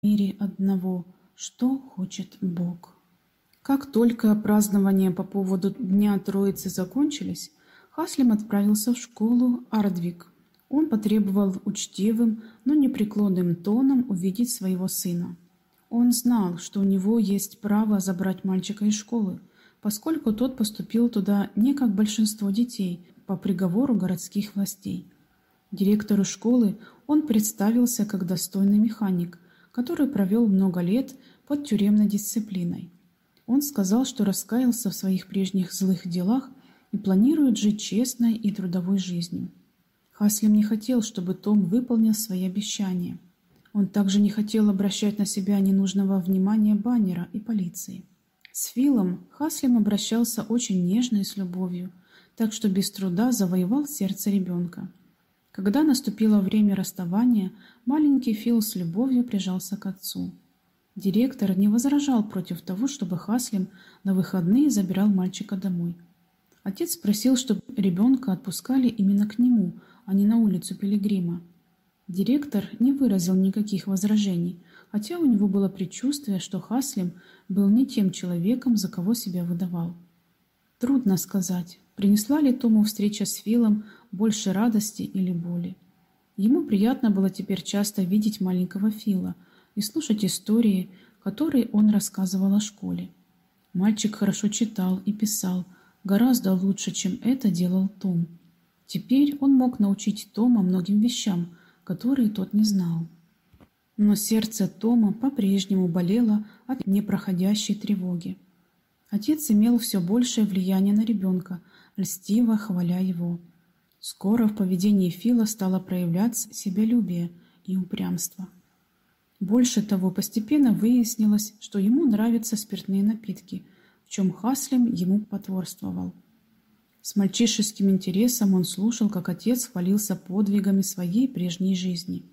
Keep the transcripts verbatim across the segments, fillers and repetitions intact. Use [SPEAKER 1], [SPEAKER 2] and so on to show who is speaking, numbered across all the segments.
[SPEAKER 1] мире одного, что хочет Бог. Как только празднования по поводу Дня Троицы закончились, Хаслим отправился в школу Ардвик. Он потребовал учтивым, но непреклонным тоном увидеть своего сына. Он знал, что у него есть право забрать мальчика из школы, поскольку тот поступил туда не как большинство детей, по приговору городских властей. Директору школы он представился как достойный механик, который провел много лет под тюремной дисциплиной. Он сказал, что раскаялся в своих прежних злых делах и планирует жить честной и трудовой жизнью. Хаслим не хотел, чтобы Том выполнил свои обещания. Он также не хотел обращать на себя ненужного внимания Баннера и полиции. С Филом Хаслим обращался очень нежно и с любовью, так что без труда завоевал сердце ребенка. Когда наступило время расставания, маленький Фил с любовью прижался к отцу. Директор не возражал против того, чтобы Хаслим на выходные забирал мальчика домой. Отец просил, чтобы ребенка отпускали именно к нему, а не на улицу Пилигрима. Директор не выразил никаких возражений, хотя у него было предчувствие, что Хаслим был не тем человеком, за кого себя выдавал. Трудно сказать, принесла ли Тому встреча с Филом больше радости или боли. Ему приятно было теперь часто видеть маленького Фила и слушать истории, которые он рассказывал о школе. Мальчик хорошо читал и писал, гораздо лучше, чем это делал Том. Теперь он мог научить Тома многим вещам, которые тот не знал. Но сердце Тома по-прежнему болело от непроходящей тревоги. Отец имел все большее влияние на ребенка, льстиво хваля его. Скоро в поведении Фила стало проявляться себялюбие и упрямство. Больше того, постепенно выяснилось, что ему нравятся спиртные напитки, в чем Хаслим ему потворствовал. С мальчишеским интересом он слушал, как отец хвалился подвигами своей прежней жизни.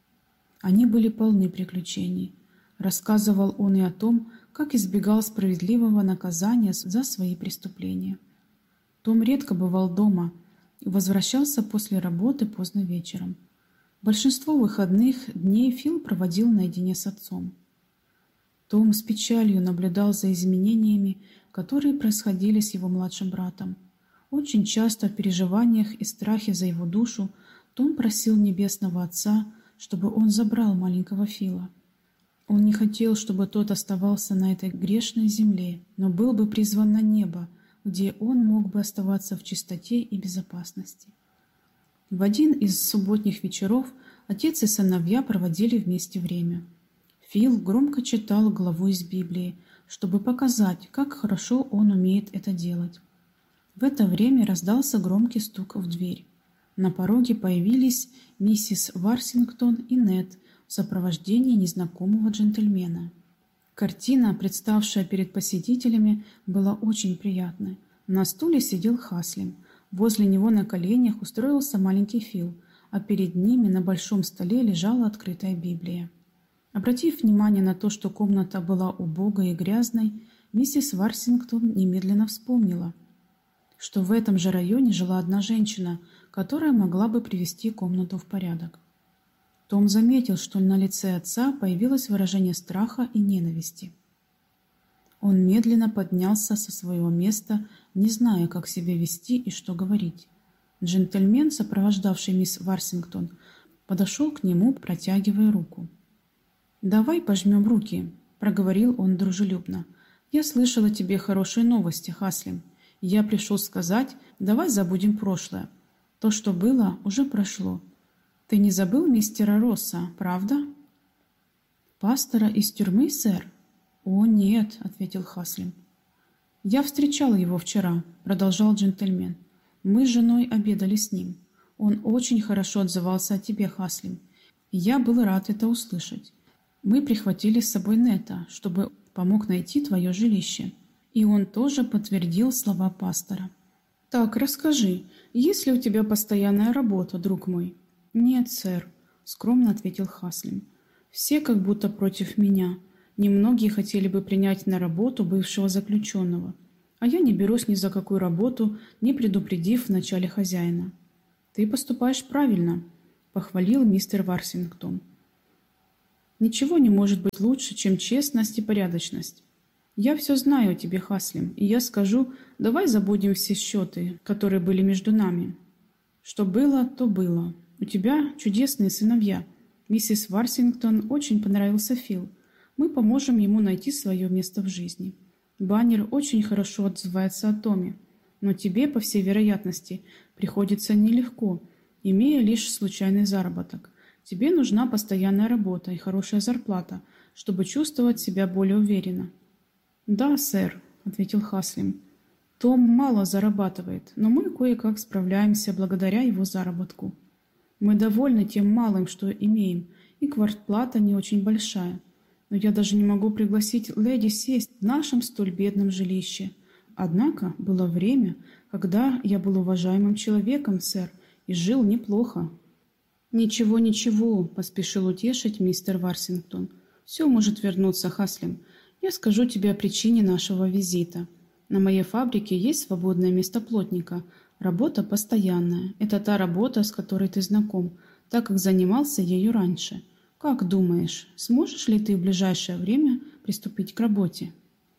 [SPEAKER 1] Они были полны приключений. Рассказывал он и о том, как избегал справедливого наказания за свои преступления. Том редко бывал дома и возвращался после работы поздно вечером. Большинство выходных дней Фил проводил наедине с отцом. Том с печалью наблюдал за изменениями, которые происходили с его младшим братом. Очень часто в переживаниях и страхе за его душу Том просил Небесного Отца, чтобы он забрал маленького Фила. Он не хотел, чтобы тот оставался на этой грешной земле, но был бы призван на небо, где он мог бы оставаться в чистоте и безопасности. В один из субботних вечеров отец и сыновья проводили вместе время. Фил громко читал главу из Библии, чтобы показать, как хорошо он умеет это делать. В это время раздался громкий стук в дверь. На пороге появились миссис Варсингтон и Нед в сопровождении незнакомого джентльмена. Картина, представшая перед посетителями, была очень приятной. На стуле сидел Хаслим. Возле него на коленях устроился маленький Фил, а перед ними на большом столе лежала открытая Библия. Обратив внимание на то, что комната была убогой и грязной, миссис Варсингтон немедленно вспомнила, что в этом же районе жила одна женщина, которая могла бы привести комнату в порядок. Том заметил, что на лице отца появилось выражение страха и ненависти. Он медленно поднялся со своего места, не зная, как себя вести и что говорить. Джентльмен, сопровождавший мисс Варсингтон, подошел к нему, протягивая руку. «Давай пожмем руки», — проговорил он дружелюбно. «Я слышал о тебе хорошие новости, Хаслим. Я пришел сказать, давай забудем прошлое. То, что было, уже прошло. Ты не забыл мистера Росса, правда?» «Пастора из тюрьмы, сэр?» «О, нет», — ответил Хаслим. «Я встречал его вчера», — продолжал джентльмен. «Мы с женой обедали с ним. Он очень хорошо отзывался о тебе, Хаслим. И я был рад это услышать. Мы прихватили с собой Нета, чтобы помог найти твое жилище». И он тоже подтвердил слова пастора. «Так, расскажи, есть ли у тебя постоянная работа, друг мой?» «Нет, сэр», — скромно ответил Хаслим. «Все как будто против меня. Немногие хотели бы принять на работу бывшего заключенного. А я не берусь ни за какую работу, не предупредив вначале хозяина». «Ты поступаешь правильно», — похвалил мистер Варсингтон. Ничего не может быть лучше, чем честность и порядочность. Я все знаю о тебе, Хаслим, и я скажу, давай забудем все счеты, которые были между нами. Что было, то было. У тебя чудесные сыновья. Миссис Варсингтон очень понравился Фил. Мы поможем ему найти свое место в жизни. Баннер очень хорошо отзывается о Томе, но тебе, по всей вероятности, приходится нелегко, имея лишь случайный заработок. Тебе нужна постоянная работа и хорошая зарплата, чтобы чувствовать себя более уверенно. «Да, сэр», — ответил Хаслим. «Том мало зарабатывает, но мы кое-как справляемся благодаря его заработку. Мы довольны тем малым, что имеем, и квартплата не очень большая. Но я даже не могу пригласить леди сесть в нашем столь бедном жилище. Однако было время, когда я был уважаемым человеком, сэр, и жил неплохо». «Ничего, ничего», — поспешил утешить мистер Варсингтон. «Все может вернуться, Хаслим. Я скажу тебе о причине нашего визита. На моей фабрике есть свободное место плотника. Работа постоянная. Это та работа, с которой ты знаком, так как занимался ею раньше. Как думаешь, сможешь ли ты в ближайшее время приступить к работе?»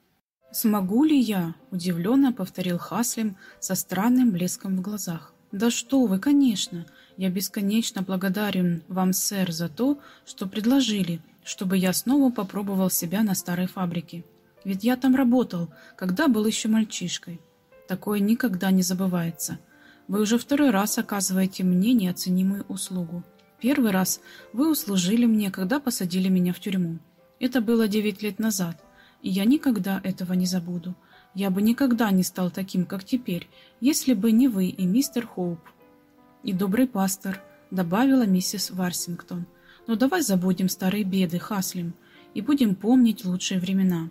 [SPEAKER 1] «Смогу ли я?» – удивленно повторил Хаслим со странным блеском в глазах. «Да что вы, конечно! Я бесконечно благодарен вам, сэр, за то, что предложили, чтобы я снова попробовал себя на старой фабрике. Ведь я там работал, когда был еще мальчишкой. Такое никогда не забывается. Вы уже второй раз оказываете мне неоценимую услугу. Первый раз вы услужили мне, когда посадили меня в тюрьму. Это было девять лет назад, и я никогда этого не забуду. Я бы никогда не стал таким, как теперь, если бы не вы и мистер Хоуп. И добрый пастор», — добавила миссис Варсингтон. «Но давай забудем старые беды, Хаслим, и будем помнить лучшие времена.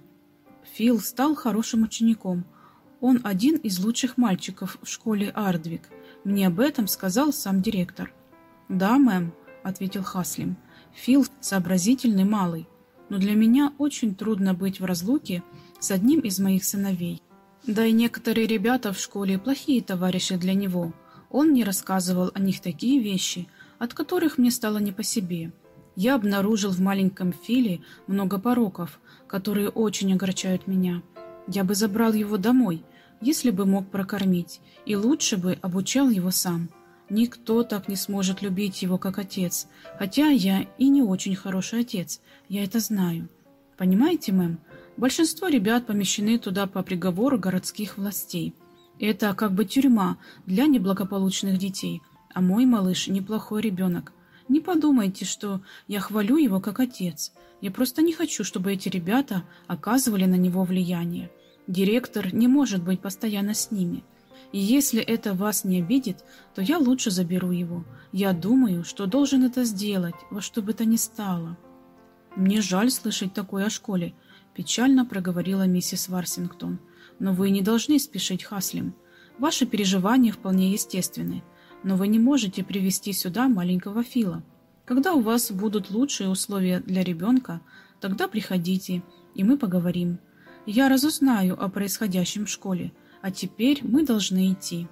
[SPEAKER 1] Фил стал хорошим учеником. Он один из лучших мальчиков в школе Ардвик. Мне об этом сказал сам директор». «Да, мэм», — ответил Хаслим. «Фил сообразительный малый, но для меня очень трудно быть в разлуке с одним из моих сыновей. Да и некоторые ребята в школе плохие товарищи для него. Он мне рассказывал о них такие вещи, от которых мне стало не по себе. Я обнаружил в маленьком Филе много пороков, которые очень огорчают меня. Я бы забрал его домой, если бы мог прокормить, и лучше бы обучал его сам. Никто так не сможет любить его, как отец, хотя я и не очень хороший отец, я это знаю. Понимаете, мэм, большинство ребят помещены туда по приговору городских властей. Это как бы тюрьма для неблагополучных детей, а мой малыш неплохой ребенок. Не подумайте, что я хвалю его как отец. Я просто не хочу, чтобы эти ребята оказывали на него влияние. Директор не может быть постоянно с ними. И если это вас не обидит, то я лучше заберу его. Я думаю, что должен это сделать, во что бы то ни стало». «Мне жаль слышать такое о школе», – печально проговорила миссис Варсингтон. «Но вы не должны спешить, Хаслим. Ваши переживания вполне естественны, но вы не можете привести сюда маленького Фила. Когда у вас будут лучшие условия для ребенка, тогда приходите, и мы поговорим. Я разузнаю о происходящем в школе, а теперь мы должны идти».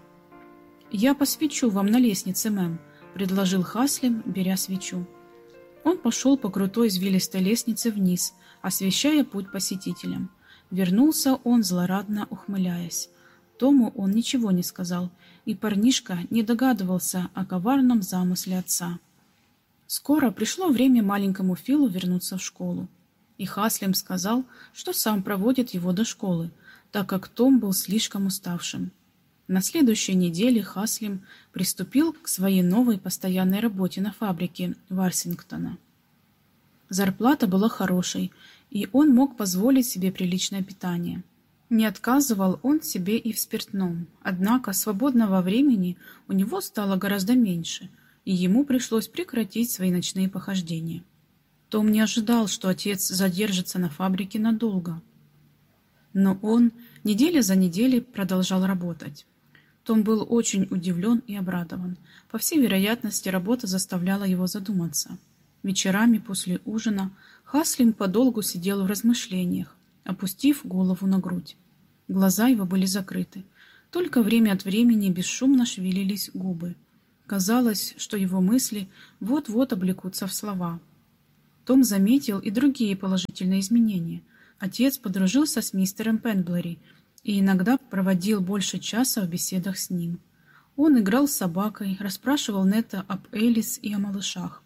[SPEAKER 1] «Я посвечу вам на лестнице, мэм», – предложил Хаслим, беря свечу. Он пошел по крутой извилистой лестнице вниз, освещая путь посетителям. Вернулся он, злорадно ухмыляясь. Тому он ничего не сказал, и парнишка не догадывался о коварном замысле отца. Скоро пришло время маленькому Филу вернуться в школу. И Хаслим сказал, что сам проводит его до школы, так как Том был слишком уставшим. На следующей неделе Хаслим приступил к своей новой постоянной работе на фабрике Варсингтона. Зарплата была хорошей, и он мог позволить себе приличное питание. Не отказывал он себе и в спиртном, однако свободного времени у него стало гораздо меньше, и ему пришлось прекратить свои ночные похождения. Том не ожидал, что отец задержится на фабрике надолго. Но он неделя за неделей продолжал работать. Том был очень удивлен и обрадован. По всей вероятности, работа заставляла его задуматься. Вечерами после ужина Хаслим подолгу сидел в размышлениях, опустив голову на грудь. Глаза его были закрыты. Только время от времени бесшумно шевелились губы. Казалось, что его мысли вот-вот облекутся в слова. Том заметил и другие положительные изменения. Отец подружился с мистером Пенблери и иногда проводил больше часа в беседах с ним. Он играл с собакой, расспрашивал Нета об Элис и о малышах.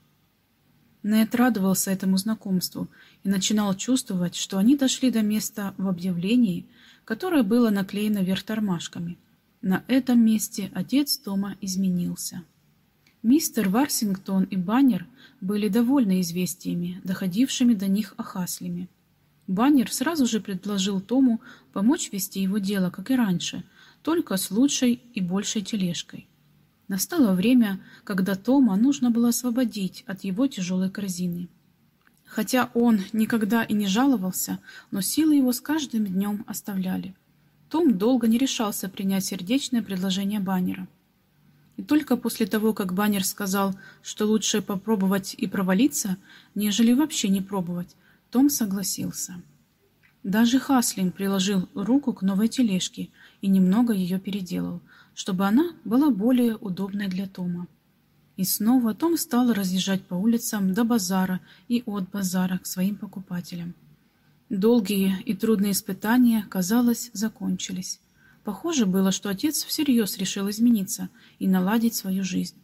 [SPEAKER 1] Нет радовался этому знакомству и начинал чувствовать, что они дошли до места в объявлении, которое было наклеено вверх тормашками. На этом месте отец Тома изменился. Мистер Варсингтон и Баннер были довольны известиями, доходившими до них о Хаслиме. Баннер сразу же предложил Тому помочь вести его дело, как и раньше, только с лучшей и большей тележкой. Настало время, когда Тома нужно было освободить от его тяжелой корзины. Хотя он никогда и не жаловался, но силы его с каждым днем оставляли. Том долго не решался принять сердечное предложение Баннера. И только после того, как Баннер сказал, что лучше попробовать и провалиться, нежели вообще не пробовать, Том согласился. Даже Хаслим приложил руку к новой тележке и немного ее переделал, чтобы она была более удобной для Тома. И снова Том стал разъезжать по улицам до базара и от базара к своим покупателям. Долгие и трудные испытания, казалось, закончились. Похоже было, что отец всерьез решил измениться и наладить свою жизнь.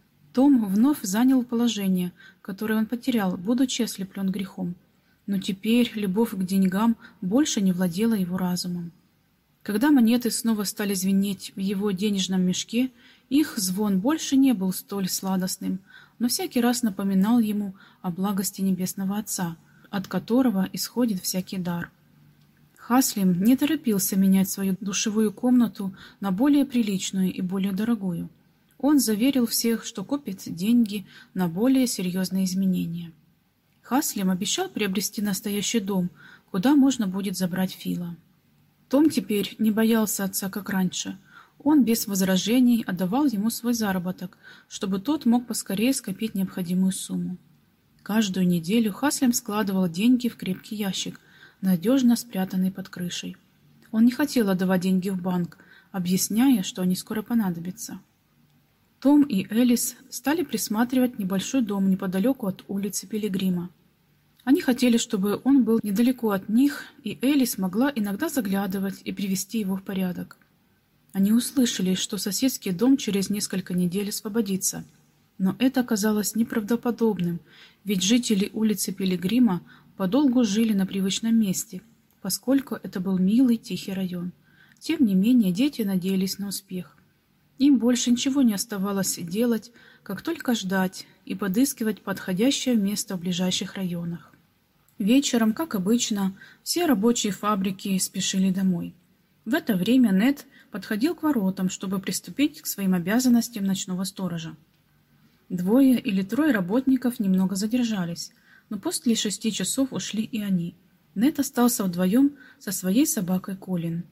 [SPEAKER 1] Том вновь занял положение, которое он потерял, будучи ослеплен грехом. Но теперь любовь к деньгам больше не владела его разумом. Когда монеты снова стали звенеть в его денежном мешке, их звон больше не был столь сладостным, но всякий раз напоминал ему о благости Небесного Отца, от которого исходит всякий дар. Хаслим не торопился менять свою душевую комнату на более приличную и более дорогую. Он заверил всех, что копит деньги на более серьезные изменения. Хаслим обещал приобрести настоящий дом, куда можно будет забрать Фила. Том теперь не боялся отца, как раньше. Он без возражений отдавал ему свой заработок, чтобы тот мог поскорее скопить необходимую сумму. Каждую неделю Хаслим складывал деньги в крепкий ящик, надежно спрятанный под крышей. Он не хотел отдавать деньги в банк, объясняя, что они скоро понадобятся. Том и Элис стали присматривать небольшой дом неподалеку от улицы Пилигрима. Они хотели, чтобы он был недалеко от них, и Элис могла иногда заглядывать и привести его в порядок. Они услышали, что соседский дом через несколько недель освободится. Но это оказалось неправдоподобным, ведь жители улицы Пилигрима подолгу жили на привычном месте, поскольку это был милый тихий район. Тем не менее, дети надеялись на успех. Им больше ничего не оставалось делать, как только ждать и подыскивать подходящее место в ближайших районах. Вечером, как обычно, все рабочие фабрики спешили домой. В это время Нет подходил к воротам, чтобы приступить к своим обязанностям ночного сторожа. Двое или трое работников немного задержались, но после шести часов ушли и они. Нет остался вдвоем со своей собакой Колин.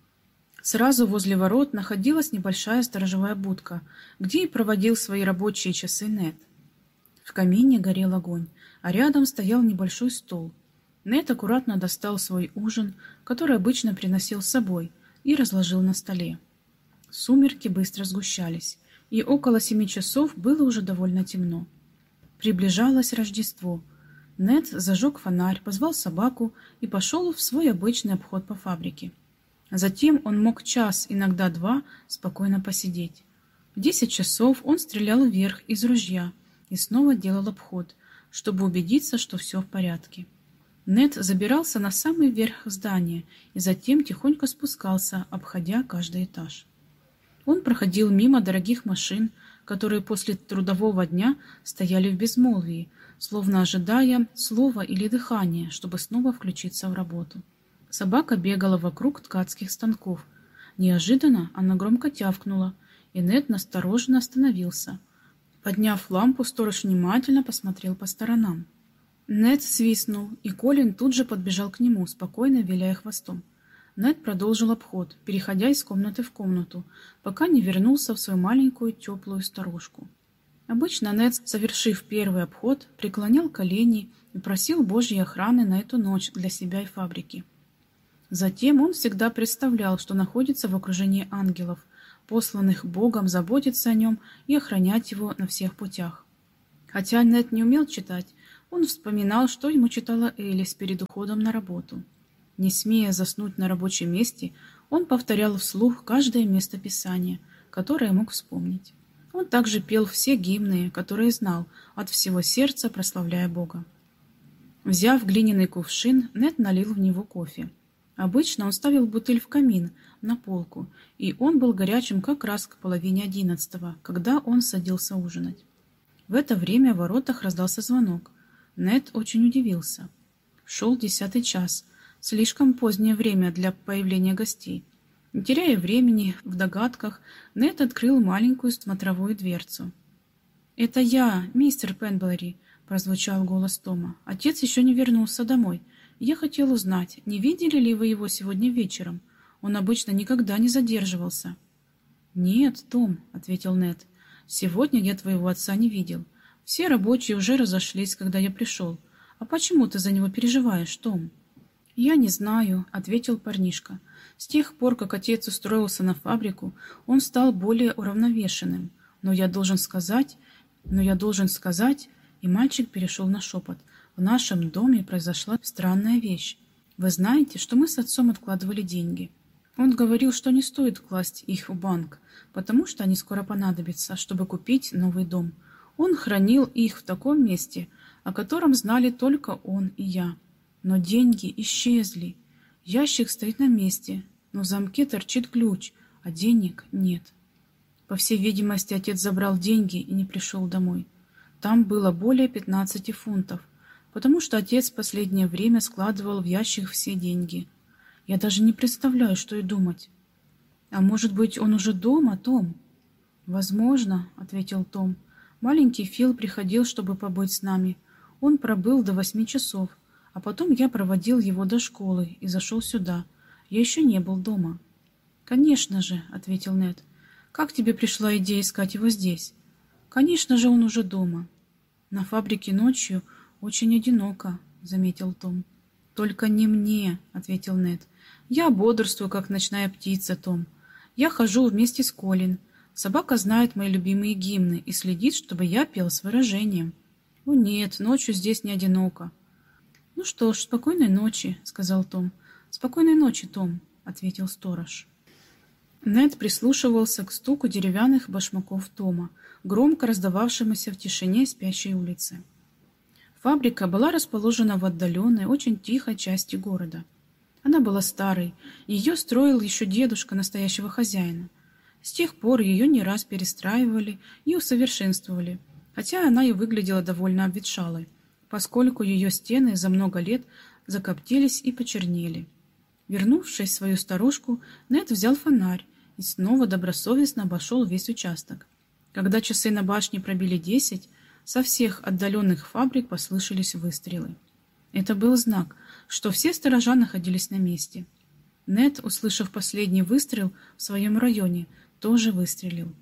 [SPEAKER 1] Сразу возле ворот находилась небольшая сторожевая будка, где и проводил свои рабочие часы Нет. В камине горел огонь, а рядом стоял небольшой стол. Нет аккуратно достал свой ужин, который обычно приносил с собой, и разложил на столе. Сумерки быстро сгущались, и около семи часов было уже довольно темно. Приближалось Рождество. Нет зажег фонарь, позвал собаку и пошел в свой обычный обход по фабрике. Затем он мог час, иногда два, спокойно посидеть. В десять часов он стрелял вверх из ружья и снова делал обход, чтобы убедиться, что все в порядке. Нет забирался на самый верх здания и затем тихонько спускался, обходя каждый этаж. Он проходил мимо дорогих машин, которые после трудового дня стояли в безмолвии, словно ожидая слова или дыхания, чтобы снова включиться в работу. Собака бегала вокруг ткацких станков. Неожиданно она громко тявкнула, и Нет настороженно остановился. Подняв лампу, сторож внимательно посмотрел по сторонам. Нет свистнул, и Колин тут же подбежал к нему, спокойно виляя хвостом. Нет продолжил обход, переходя из комнаты в комнату, пока не вернулся в свою маленькую теплую сторожку. Обычно Нет, совершив первый обход, преклонял колени и просил Божьей охраны на эту ночь для себя и фабрики. Затем он всегда представлял, что находится в окружении ангелов, посланных Богом заботиться о нем и охранять его на всех путях. Хотя Нет не умел читать, Он вспоминал, что ему читала Элис перед уходом на работу. Не смея заснуть на рабочем месте, он повторял вслух каждое место Писания, которое мог вспомнить. Он также пел все гимны, которые знал, от всего сердца прославляя Бога. Взяв глиняный кувшин, Нед налил в него кофе. Обычно он ставил бутыль в камин, на полку, и он был горячим как раз к половине одиннадцатого, когда он садился ужинать. В это время в воротах раздался звонок. Нед очень удивился. Шел десятый час, слишком позднее время для появления гостей. Не теряя времени в догадках, Нед открыл маленькую смотровую дверцу. «Это я, мистер Пенблери», — прозвучал голос Тома. «Отец еще не вернулся домой. Я хотел узнать, не видели ли вы его сегодня вечером? Он обычно никогда не задерживался». «Нет, Том», — ответил Нед. «Сегодня я твоего отца не видел. Все рабочие уже разошлись, когда я пришел. А почему ты за него переживаешь, Том?» «Я не знаю», — ответил парнишка. «С тех пор, как отец устроился на фабрику, он стал более уравновешенным. Но я должен сказать, но я должен сказать...» И мальчик перешел на шепот. «В нашем доме произошла странная вещь. Вы знаете, что мы с отцом откладывали деньги. Он говорил, что не стоит класть их в банк, потому что они скоро понадобятся, чтобы купить новый дом. Он хранил их в таком месте, о котором знали только он и я. Но деньги исчезли. Ящик стоит на месте, но в замке торчит ключ, а денег нет. По всей видимости, отец забрал деньги и не пришел домой. Там было более пятнадцати фунтов, потому что отец в последнее время складывал в ящик все деньги. Я даже не представляю, что и думать. А может быть, он уже дома, Том?» «Возможно», — ответил Том. «Маленький Фил приходил, чтобы побыть с нами. Он пробыл до восьми часов, а потом я проводил его до школы и зашел сюда. Я еще не был дома». «Конечно же», — ответил Нед. «Как тебе пришла идея искать его здесь?» «Конечно же, он уже дома». «На фабрике ночью очень одиноко», — заметил Том. «Только не мне», — ответил Нед. «Я бодрствую, как ночная птица, Том. Я хожу вместе с Колин. Собака знает мои любимые гимны и следит, чтобы я пел с выражением». «О нет, ночью здесь не одиноко». «Ну что ж, спокойной ночи», — сказал Том. «Спокойной ночи, Том», — ответил сторож. Нед прислушивался к стуку деревянных башмаков Тома, громко раздававшемуся в тишине спящей улицы. Фабрика была расположена в отдаленной, очень тихой части города. Она была старой, ее строил еще дедушка настоящего хозяина. С тех пор ее не раз перестраивали и усовершенствовали, хотя она и выглядела довольно обветшалой, поскольку ее стены за много лет закоптились и почернели. Вернувшись в свою старушку, Нед взял фонарь и снова добросовестно обошел весь участок. Когда часы на башне пробили десять, со всех отдаленных фабрик послышались выстрелы. Это был знак, что все сторожа находились на месте. Нед, услышав последний выстрел в своем районе, тоже выстрелил.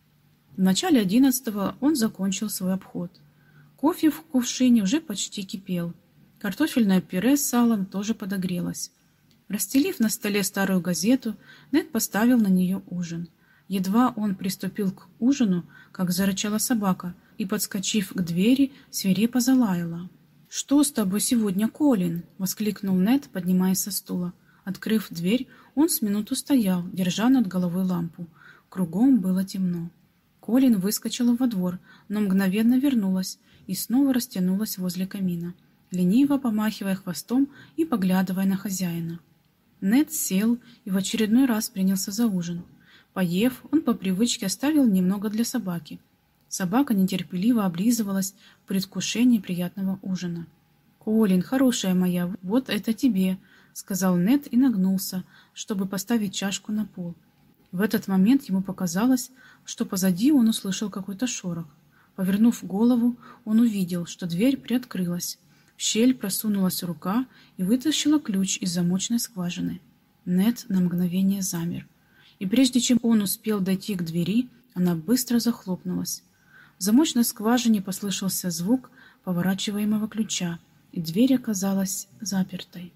[SPEAKER 1] В начале одиннадцатого он закончил свой обход. Кофе в кувшине уже почти кипел. Картофельное пюре с салом тоже подогрелось. Расстелив на столе старую газету, Нед поставил на нее ужин. Едва он приступил к ужину, как зарычала собака, и, подскочив к двери, свирепо залаяла. «Что с тобой сегодня, Колин?» — воскликнул Нед, поднимаясь со стула. Открыв дверь, он с минуту стоял, держа над головой лампу. Кругом было темно. Колин выскочила во двор, но мгновенно вернулась и снова растянулась возле камина, лениво помахивая хвостом и поглядывая на хозяина. Нед сел и в очередной раз принялся за ужин. Поев, он по привычке оставил немного для собаки. Собака нетерпеливо облизывалась в предвкушении приятного ужина. «Колин, хорошая моя, вот это тебе», — сказал Нед и нагнулся, чтобы поставить чашку на пол. В этот момент ему показалось, что позади он услышал какой-то шорох. Повернув голову, он увидел, что дверь приоткрылась. В щель просунулась рука и вытащила ключ из замочной скважины. Нед на мгновение замер. И прежде чем он успел дойти к двери, она быстро захлопнулась. В замочной скважине послышался звук поворачиваемого ключа, и дверь оказалась запертой.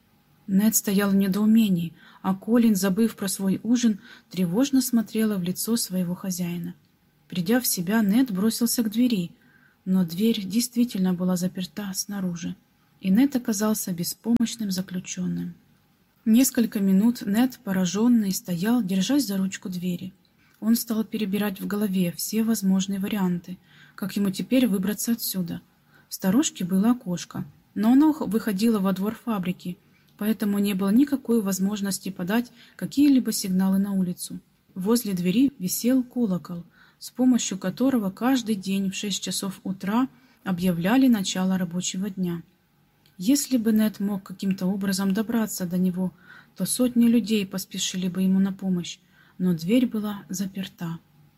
[SPEAKER 1] Нед стоял в недоумении, а Колин, забыв про свой ужин, тревожно смотрела в лицо своего хозяина. Придя в себя, Нед бросился к двери. Но дверь действительно была заперта снаружи, и Нед оказался беспомощным заключенным. Несколько минут Нед, пораженный, стоял, держась за ручку двери. Он стал перебирать в голове все возможные варианты, как ему теперь выбраться отсюда. В сторожке было окошко, но оно выходило во двор фабрики, поэтому не было никакой возможности подать какие-либо сигналы на улицу. Возле двери висел колокол, с помощью которого каждый день в шесть часов утра объявляли начало рабочего дня. Если бы Нед мог каким-то образом добраться до него, то сотни людей поспешили бы ему на помощь, но дверь была заперта.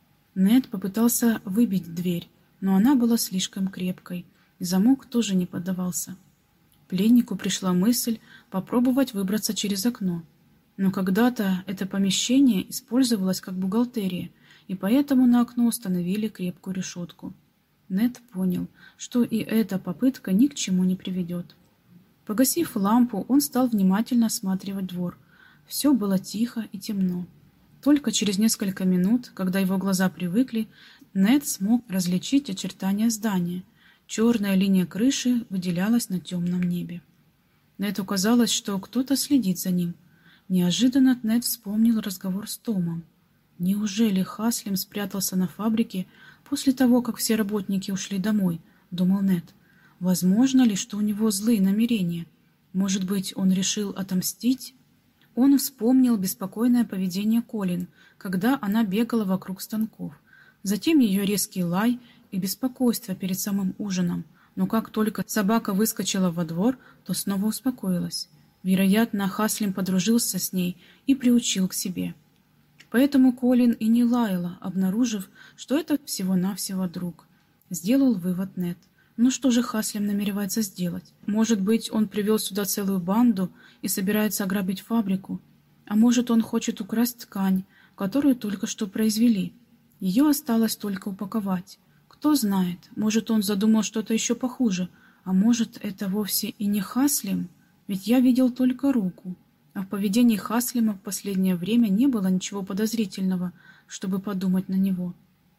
[SPEAKER 1] Нед попытался выбить дверь, но она была слишком крепкой, и замок тоже не поддавался. Пленнику пришла мысль попробовать выбраться через окно. Но когда-то это помещение использовалось как бухгалтерия, и поэтому на окно установили крепкую решетку. Нед понял, что и эта попытка ни к чему не приведет. Погасив лампу, он стал внимательно осматривать двор. Все было тихо и темно. Только через несколько минут, когда его глаза привыкли, Нед смог различить очертания здания. Черная линия крыши выделялась на темном небе. Неду казалось, что кто-то следит за ним. Неожиданно Нед вспомнил разговор с Томом. Неужели Хаслим спрятался на фабрике после того, как все работники ушли домой, думал Нед. Возможно ли, что у него злые намерения? Может быть, он решил отомстить? Он вспомнил беспокойное поведение Колин, когда она бегала вокруг станков. Затем ее резкий лай и беспокойство перед самым ужином. Но как только собака выскочила во двор, то снова успокоилась. Вероятно, Хаслим подружился с ней и приучил к себе. Поэтому Колин и не лаяла, обнаружив, что это всего-навсего друг. Сделал вывод Нед. Ну что же Хаслим намеревается сделать? Может быть, он привел сюда целую банду и собирается ограбить фабрику? А может, он хочет украсть ткань, которую только что произвели? Ее осталось только упаковать. Кто знает, может, он задумал что-то еще похуже, а может, это вовсе и не Хаслим? Ведь я видел только руку. А в поведении Хаслима в последнее время не было ничего подозрительного, чтобы подумать на него.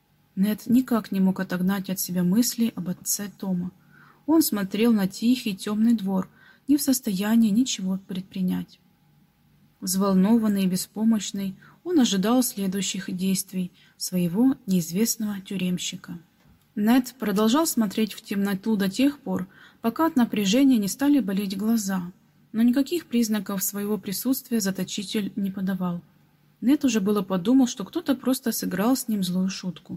[SPEAKER 1] Нед никак не мог отогнать от себя мысли об отце Тома. Он смотрел на тихий темный двор, не в состоянии ничего предпринять. Взволнованный и беспомощный, он ожидал следующих действий своего неизвестного тюремщика. Нед продолжал смотреть в темноту до тех пор, пока от напряжения не стали болеть глаза, но никаких признаков своего присутствия заточитель не подавал. Нед уже было подумал, что кто-то просто сыграл с ним злую шутку.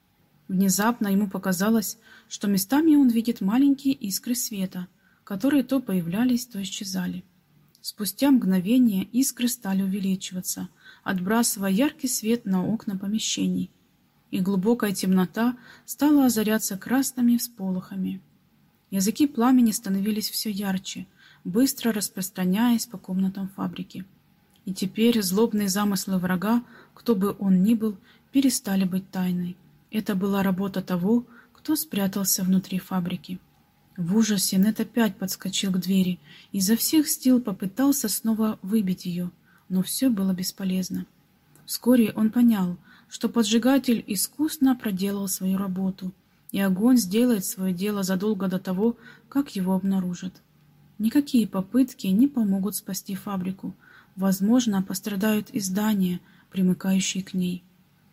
[SPEAKER 1] Внезапно ему показалось, что местами он видит маленькие искры света, которые то появлялись, то исчезали. Спустя мгновение искры стали увеличиваться, отбрасывая яркий свет на окна помещений, и глубокая темнота стала озаряться красными всполохами. Языки пламени становились все ярче, быстро распространяясь по комнатам фабрики. И теперь злобные замыслы врага, кто бы он ни был, перестали быть тайной. Это была работа того, кто спрятался внутри фабрики. В ужасе Нед опять подскочил к двери и изо всех сил попытался снова выбить ее, но все было бесполезно. Вскоре он понял, что поджигатель искусно проделал свою работу, и огонь сделает свое дело задолго до того, как его обнаружат. Никакие попытки не помогут спасти фабрику. Возможно, пострадают и здания, примыкающие к ней.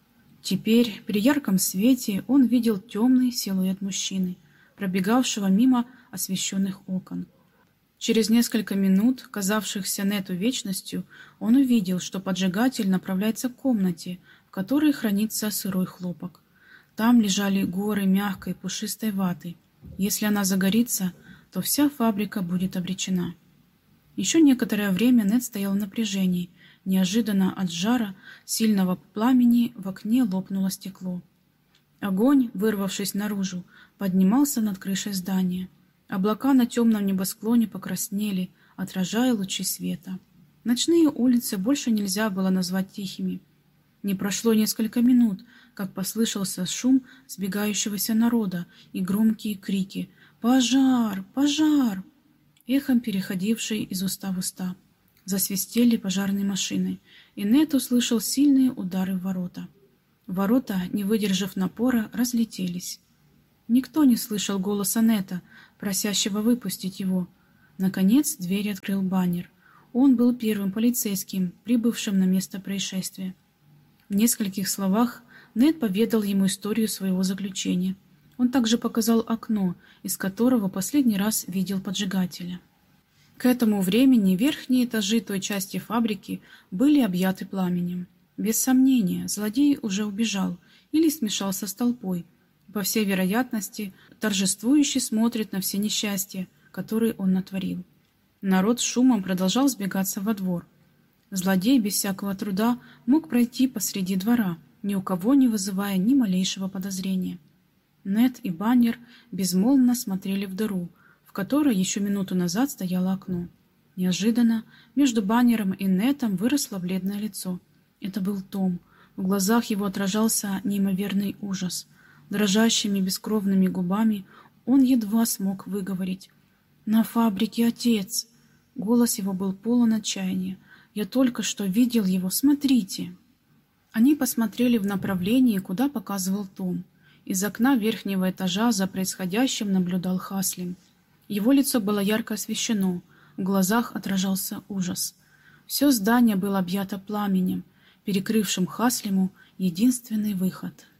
[SPEAKER 1] Теперь, при ярком свете, он видел темный силуэт мужчины, пробегавшего мимо освещенных окон. Через несколько минут, казавшихся Неду вечностью, он увидел, что поджигатель направляется к комнате, в которой хранится сырой хлопок. Там лежали горы мягкой пушистой ваты. Если она загорится, то вся фабрика будет обречена. Еще некоторое время Нед стоял в напряжении. Неожиданно от жара сильного пламени в окне лопнуло стекло. Огонь, вырвавшись наружу, поднимался над крышей здания. Облака на темном небосклоне покраснели, отражая лучи света. Ночные улицы больше нельзя было назвать тихими. Не прошло несколько минут, как послышался шум сбегающегося народа и громкие крики «Пожар! Пожар!», эхом переходившие из уста в уста. Засвистели пожарные машины, и Нед услышал сильные удары в ворота. Ворота, не выдержав напора, разлетелись. Никто не слышал голоса Нета, просящего выпустить его. Наконец дверь открыл Баннер. Он был первым полицейским, прибывшим на место происшествия. В нескольких словах Нет поведал ему историю своего заключения. Он также показал окно, из которого последний раз видел поджигателя. К этому времени верхние этажи той части фабрики были объяты пламенем. Без сомнения, злодей уже убежал или смешался с толпой. По всей вероятности, торжествующе смотрит на все несчастья, которые он натворил. Народ с шумом продолжал сбегаться во двор. Злодей без всякого труда мог пройти посреди двора, ни у кого не вызывая ни малейшего подозрения. Нет и Баннер безмолвно смотрели в дыру, в которой еще минуту назад стояло окно. Неожиданно между Баннером и Нетом выросло бледное лицо. Это был Том. В глазах его отражался неимоверный ужас. Дрожащими бескровными губами он едва смог выговорить: «На фабрике отец!» Голос его был полон отчаяния. «Я только что видел его, смотрите!» Они посмотрели в направлении, куда показывал Том. Из окна верхнего этажа за происходящим наблюдал Хаслим. Его лицо было ярко освещено, в глазах отражался ужас. Все здание было объято пламенем, перекрывшим Хаслиму единственный выход —